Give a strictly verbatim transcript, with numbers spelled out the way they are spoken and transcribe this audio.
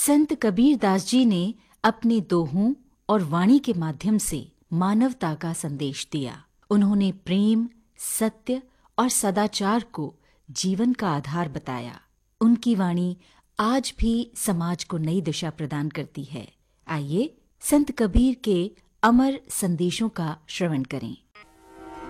संत कबीर दास जी ने अपने दोहों और वाणी के माध्यम से मानवता का संदेश दिया। उन्होंने प्रेम, सत्य और सदाचार को जीवन का आधार बताया। उनकी वाणी आज भी समाज को नई दिशा प्रदान करती है। आइए संत कबीर के अमर संदेशों का श्रवण करें।